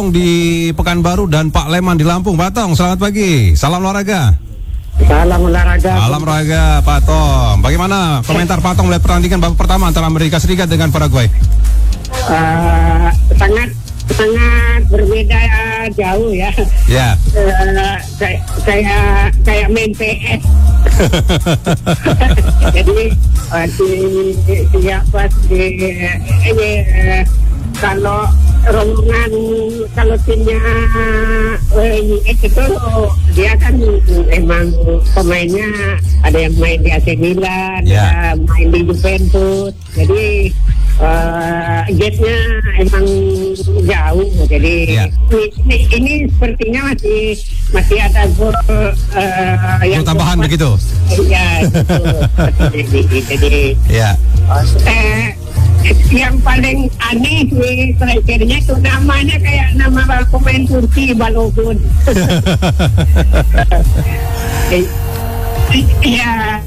di Pekanbaru dan Pak Leman di Lampung. Pak Tong, selamat pagi. Salam olahraga. Salam olahraga. Salam olahraga, Pak Tong. Bagaimana komentar Pak Tong melihat pertandingan babak pertama antara Amerika Serikat dengan Paraguay? Sangat berbeda jauh ya. Ya. Kayak main PS. Jadi kalau rombongan, kalau timnya US itu dia kan emang pemainnya ada yang main di AC Milan, ada main di Juventus. Jadi gapnya emang jauh. Jadi ini sepertinya masih ada gol yang tambahan begitu. Iya, jadi yang paling aneh nih strikernya itu namanya kayak nama pemain Turki, Balogun. Iya.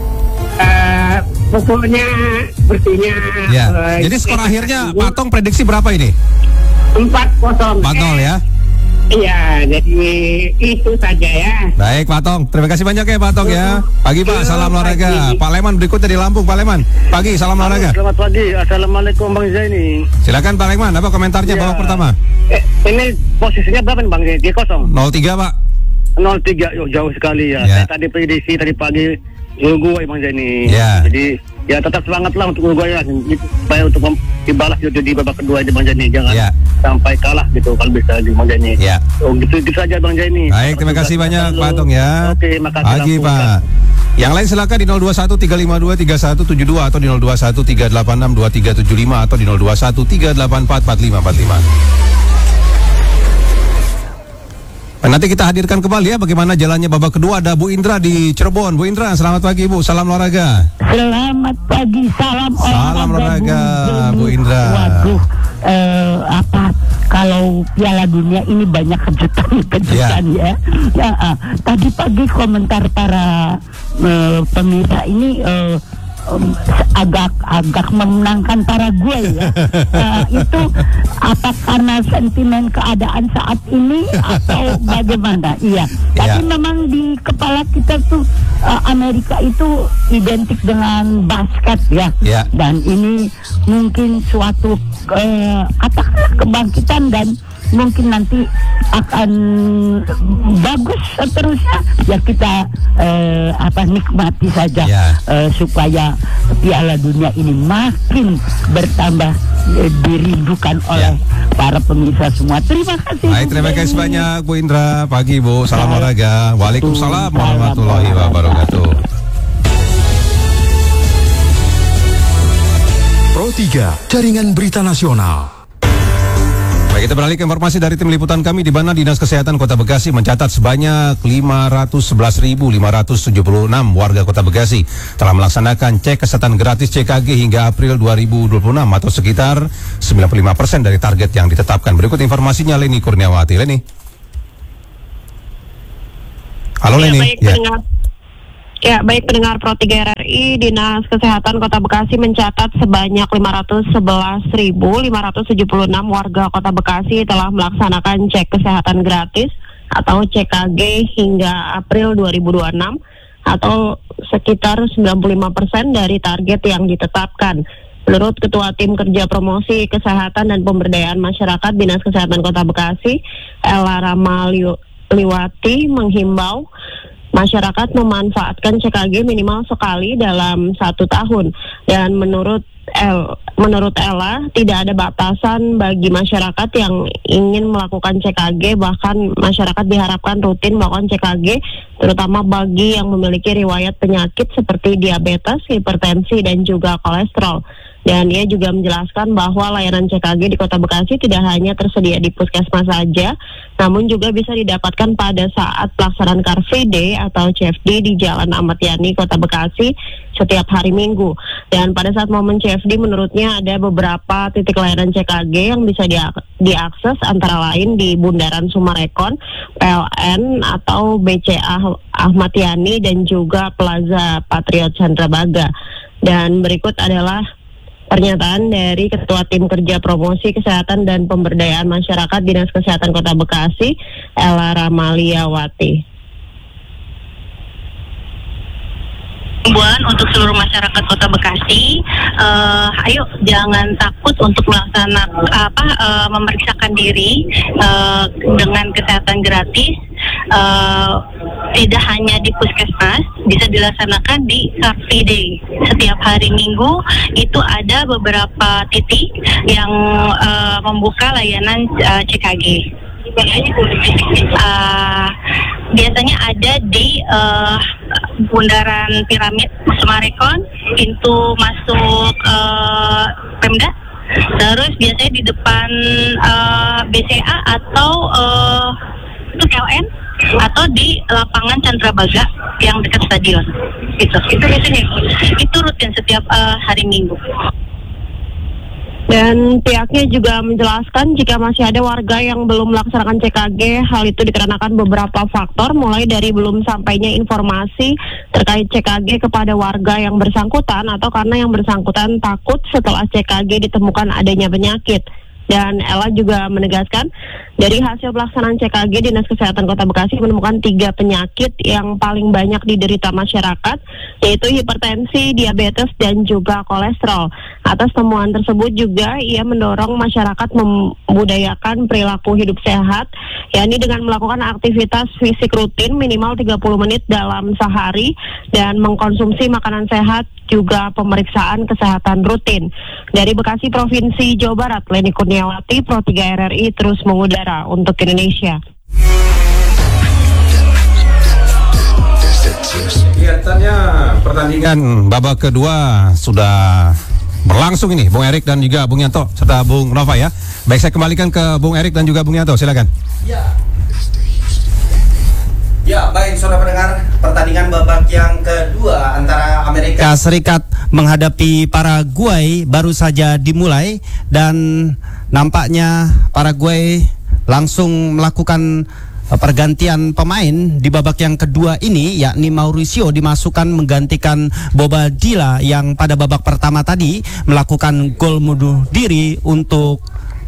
Pokoknya sepertinya. Jadi skor akhirnya Pak Tong prediksi berapa ini? 4-0. 4-0 ya. Iya, jadi itu saja ya. Baik Pak Tong, terima kasih banyak ya Pak Tong ya. Pagi Pak, salam olahraga. Pak Leman berikutnya di Lampung. Pak Leman, pagi, salam olahraga. Selamat pagi, assalamualaikum Bang Zaini. Silakan Pak Leman, apa komentarnya babak pertama? Ini posisinya berapa nih Bang Zaini? 3-0. 0-3 Pak. 0-3, jauh sekali ya. Saya tadi prediksi tadi pagi Uruguay Bang Zaini. Jadi ya tetap semangat lah untuk Uruguay ya. Supaya untuk dibalas di babak kedua ini Bang Zaini. Jangan sampai kalah gitu kalau bisa di Bang Zaini. Gitu saja Bang Zaini. Baik, terima kasih banyak Pak Tong ya. Oke, makasih. Pagi Pak. Yang lain silakan di 021 352 3172 atau di 021 386 2375 atau di 021 384 4545. Nanti kita hadirkan kembali ya bagaimana jalannya babak kedua. Ada Bu Indra di Cirebon. Bu Indra, selamat pagi Bu, salam olahraga. Selamat pagi, salam olahraga Bu Indra. Waduh, kalau Piala Dunia ini banyak kejutan ya. Tadi pagi komentar para pemirsa ini agak memenangkan Paraguay ya. Itu apa karena sentimen keadaan saat ini atau bagaimana? Tapi memang di kepala kita tuh Amerika itu identik dengan basket ya. Dan ini mungkin suatu katakanlah kebangkitan dan mungkin nanti akan bagus seterusnya ya. Kita nikmati saja supaya Piala Dunia ini makin bertambah dirindukan oleh para pemirsa semua. Terima kasih. Baik, terima kasih banyak Bu Indra. Pagi Bu, salam olahraga. Waalaikumsalam warahmatullahi wabarakatuh. Pro 3, Jaringan Berita Nasional. Baik, kita beralih ke informasi dari tim liputan kami, di mana Dinas Kesehatan Kota Bekasi mencatat sebanyak 511.576 warga Kota Bekasi telah melaksanakan cek kesehatan gratis CKG hingga April 2026 atau sekitar 95% dari target yang ditetapkan. Berikut informasinya Leni Kurniawati. Leni. Halo Leni. Baik pendengar Pro 3 RRI, Dinas Kesehatan Kota Bekasi mencatat sebanyak 511.576 warga Kota Bekasi telah melaksanakan cek kesehatan gratis atau CKG hingga April 2026 atau sekitar 95% dari target yang ditetapkan. Menurut Ketua Tim Kerja Promosi Kesehatan dan Pemberdayaan Masyarakat Dinas Kesehatan Kota Bekasi, Ella Ramaliwati menghimbau masyarakat memanfaatkan CKG minimal sekali dalam 1 tahun. Dan menurut Ella, tidak ada batasan bagi masyarakat yang ingin melakukan CKG, bahkan masyarakat diharapkan rutin melakukan CKG, terutama bagi yang memiliki riwayat penyakit seperti diabetes, hipertensi, dan juga kolesterol. Dan ia juga menjelaskan bahwa layanan CKG di Kota Bekasi tidak hanya tersedia di puskesmas saja, namun juga bisa didapatkan pada saat pelaksanaan Car Free Day atau CFD di Jalan Ahmad Yani, Kota Bekasi setiap hari Minggu. Dan pada saat momen CFD menurutnya ada beberapa titik layanan CKG yang bisa diakses, antara lain di Bundaran Sumarekon, PLN atau BCA Ahmad Yani, dan juga Plaza Patriot Chandrabaga. Dan berikut adalah Pernyataan dari Ketua Tim Kerja Promosi Kesehatan dan Pemberdayaan Masyarakat Dinas Kesehatan Kota Bekasi, Ella Ramaliawati. Himbauan untuk seluruh masyarakat Kota Bekasi, ayo jangan takut untuk melaksanakan memeriksakan diri dengan kesehatan gratis. Tidak hanya di puskesmas, bisa dilaksanakan di Car Free Day. Setiap hari Minggu itu ada beberapa titik yang membuka layanan CKG. Biasanya ada di bundaran Piramid Sumarekon, pintu masuk Pemda. Terus biasanya di depan BCA atau itu KLN, atau di lapangan Candrabaga yang dekat stadion. Itu biasanya. Itu rutin setiap hari Minggu. Dan pihaknya juga menjelaskan jika masih ada warga yang belum melaksanakan CKG, hal itu dikarenakan beberapa faktor, mulai dari belum sampainya informasi terkait CKG kepada warga yang bersangkutan, atau karena yang bersangkutan takut setelah CKG ditemukan adanya penyakit. Dan Ella juga menegaskan, dari hasil pelaksanaan CKG, Dinas Kesehatan Kota Bekasi menemukan 3 penyakit yang paling banyak diderita masyarakat, yaitu hipertensi, diabetes, dan juga kolesterol. Atas temuan tersebut juga ia mendorong masyarakat membudayakan perilaku hidup sehat, yakni dengan melakukan aktivitas fisik rutin minimal 30 menit dalam sehari, dan mengkonsumsi makanan sehat, juga pemeriksaan kesehatan rutin. Dari Bekasi, Provinsi Jawa Barat, Leni Kurniawati, Pro 3 RRI terus mengudara untuk Indonesia. Kelihatannya pertandingan babak kedua sudah berlangsung ini, Bung Erik dan juga Bung Yanto serta Bung Nova ya. Baik, saya kembalikan ke Bung Erik dan juga Bung Yanto, silakan. Ya, baik saudara pendengar, pertandingan babak yang kedua antara Amerika Serikat menghadapi Paraguay baru saja dimulai, dan nampaknya Paraguay langsung melakukan pergantian pemain di babak yang kedua ini, yakni Mauricio dimasukkan menggantikan Bobadilla yang pada babak pertama tadi melakukan gol bunuh diri untuk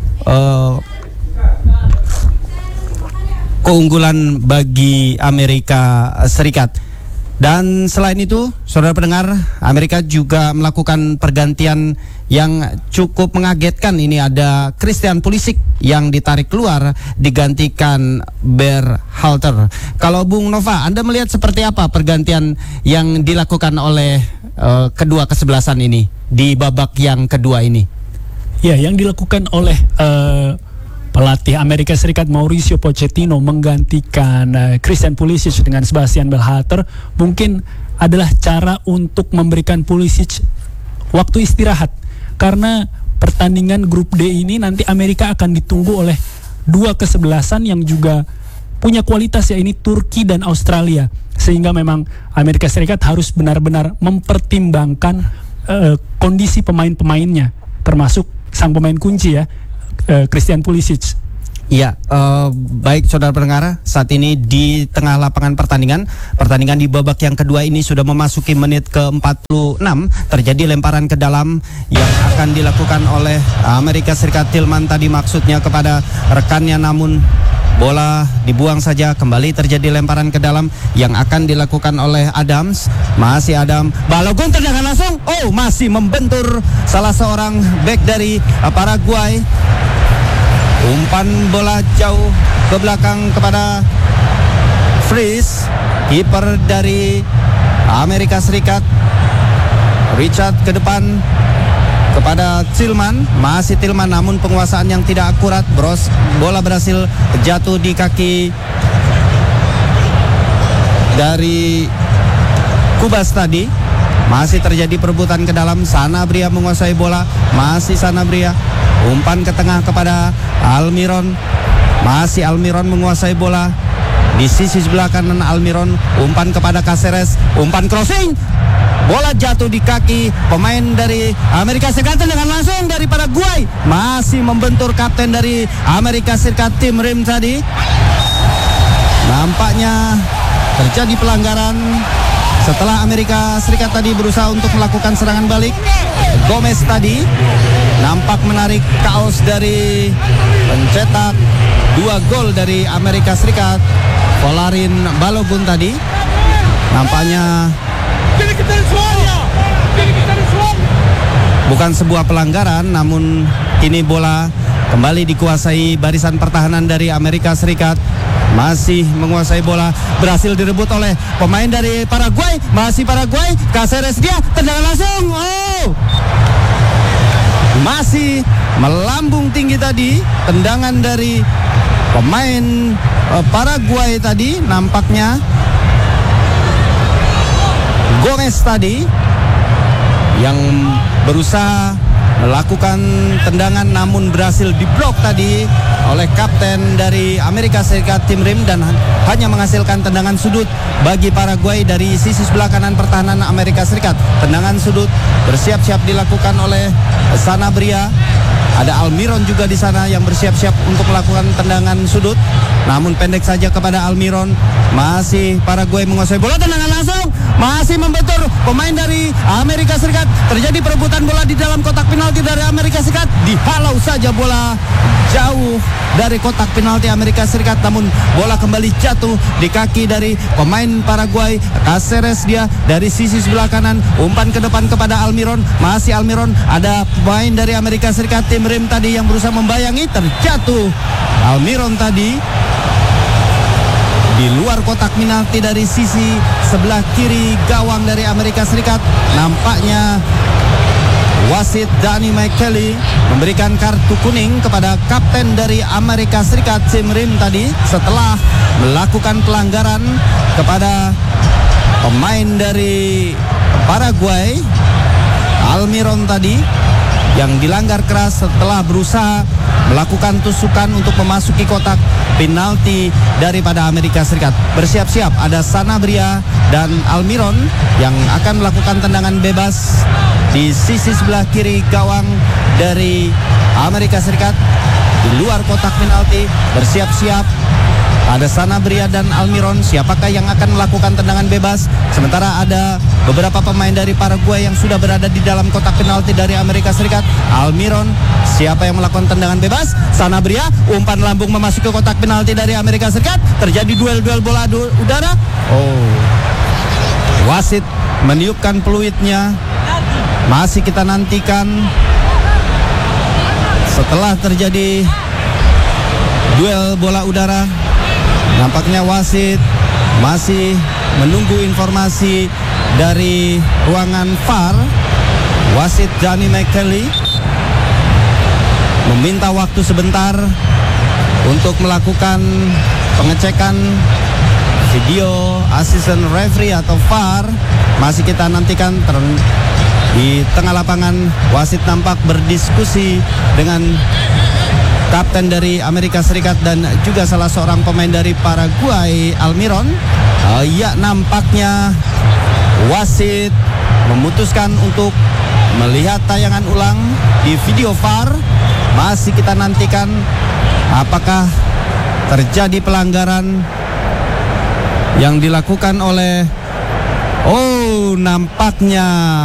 keunggulan bagi Amerika Serikat. Dan selain itu, saudara pendengar, Amerika juga melakukan pergantian yang cukup mengagetkan. Ini ada Christian Pulisic yang ditarik keluar digantikan Berhalter. Kalau Bung Nova, Anda melihat seperti apa pergantian yang dilakukan oleh kedua kesebelasan ini di babak yang kedua ini? Ya, yang dilakukan oleh pelatih Amerika Serikat Mauricio Pochettino menggantikan Christian Pulisic dengan Sebastian Berhalter mungkin adalah cara untuk memberikan Pulisic waktu istirahat, karena pertandingan grup D ini nanti Amerika akan ditunggu oleh 2 kesebelasan yang juga punya kualitas, ya ini Turki dan Australia, sehingga memang Amerika Serikat harus benar-benar mempertimbangkan kondisi pemain-pemainnya, termasuk sang pemain kunci ya, Christian Pulisic. Ya, baik saudara pendengar, saat ini di tengah lapangan pertandingan di babak yang kedua ini sudah memasuki menit ke-46. Terjadi lemparan ke dalam yang akan dilakukan oleh Amerika Serikat. Tillman tadi maksudnya kepada rekannya, namun bola dibuang saja. Kembali terjadi lemparan ke dalam yang akan dilakukan oleh Adams. Masih Adam, Balogun tendangan langsung. Oh, masih membentur salah seorang bek dari Paraguay. Umpan bola jauh ke belakang kepada Fries, kiper dari Amerika Serikat. Richard ke depan kepada Tillman, masih Tillman, namun penguasaan yang tidak akurat. Bola berhasil jatuh di kaki dari Kubas tadi. Masih terjadi perebutan ke dalam. Sanabria menguasai bola, masih Sanabria. Umpan ke tengah kepada Almiron, masih Almiron menguasai bola di sisi sebelah kanan. Almiron, umpan kepada Caceres, umpan crossing, bola jatuh di kaki pemain dari Amerika Serikat dengan langsung dari Paraguay. Masih membentur kapten dari Amerika Serikat, Tim Rim tadi. Nampaknya terjadi pelanggaran setelah Amerika Serikat tadi berusaha untuk melakukan serangan balik. Gomez tadi nampak menarik kaos dari pencetak 2 gol dari Amerika Serikat, Folarin Balogun tadi. Nampaknya bukan sebuah pelanggaran, namun kini bola kembali dikuasai barisan pertahanan dari Amerika Serikat. Masih menguasai bola, berhasil direbut oleh pemain dari Paraguay. Masih Paraguay, Caceres dia tendangan langsung. Masih melambung tinggi tadi tendangan dari pemain Paraguay tadi. Nampaknya Gomez tadi yang berusaha melakukan tendangan namun berhasil diblok tadi oleh kapten dari Amerika Serikat Tim Rim dan hanya menghasilkan tendangan sudut bagi Paraguay dari sisi sebelah kanan pertahanan Amerika Serikat. Tendangan sudut bersiap-siap dilakukan oleh Sanabria. Ada Almiron juga di sana yang bersiap-siap untuk melakukan tendangan sudut, namun pendek saja kepada Almiron. Masih Paraguay menguasai bola, tendangan langsung masih membentur pemain dari Amerika Serikat. Terjadi perebutan bola di dalam kotak penalti dari Amerika Serikat. Dihalau saja bola jauh dari kotak penalti Amerika Serikat, namun bola kembali jatuh di kaki dari pemain Paraguay. Caceres dia dari sisi sebelah kanan, umpan ke depan kepada Almiron. Masih Almiron, ada pemain dari Amerika Serikat Tim Rim tadi yang berusaha membayangi, terjatuh Almiron tadi di luar kotak penalti dari sisi sebelah kiri gawang dari Amerika Serikat. Nampaknya wasit Danny McKelly memberikan kartu kuning kepada kapten dari Amerika Serikat Tim Rim tadi setelah melakukan pelanggaran kepada pemain dari Paraguay Almiron tadi, yang dilanggar keras setelah berusaha melakukan tusukan untuk memasuki kotak penalti daripada Amerika Serikat. Bersiap-siap ada Sanabria dan Almiron yang akan melakukan tendangan bebas di sisi sebelah kiri gawang dari Amerika Serikat di luar kotak penalti. Bersiap-siap ada Sanabria dan Almiron. Siapakah yang akan melakukan tendangan bebas? Sementara ada beberapa pemain dari Paraguay yang sudah berada di dalam kotak penalti dari Amerika Serikat. Almiron, siapa yang melakukan tendangan bebas? Sanabria, umpan lambung memasuki kotak penalti dari Amerika Serikat. Terjadi duel-duel bola udara. Wasit meniupkan peluitnya. Masih kita nantikan setelah terjadi duel bola udara. Nampaknya wasit masih menunggu informasi dari ruangan VAR. Wasit Danny McKelly meminta waktu sebentar untuk melakukan pengecekan video assistant referee atau VAR. Masih kita nantikan. Di tengah lapangan wasit nampak berdiskusi dengan kapten dari Amerika Serikat dan juga salah seorang pemain dari Paraguay, Almiron. Ya, nampaknya wasit memutuskan untuk melihat tayangan ulang di video VAR. Masih kita nantikan apakah terjadi pelanggaran yang dilakukan oleh nampaknya